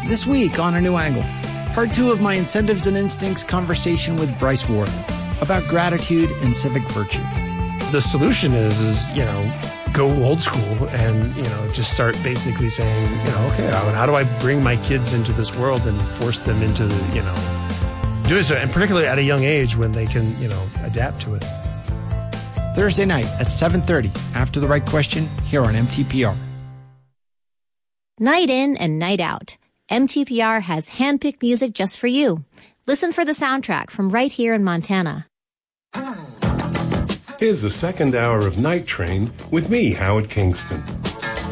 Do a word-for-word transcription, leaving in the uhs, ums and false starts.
This week on A New Angle, part two of my Incentives and Instincts conversation with Bryce Warden about gratitude and civic virtue. The solution is, is, you know, go old school and, you know, just start basically saying, you know, okay, how do I bring my kids into this world and force them into, you know, do so, and particularly at a young age when they can, you know, adapt to it. Thursday night at seven thirty, after the right question, here on M T P R. Night in and night out, M T P R has handpicked music just for you. Listen for the soundtrack from right here in Montana. Here's the second hour of Night Train with me, Howard Kingston.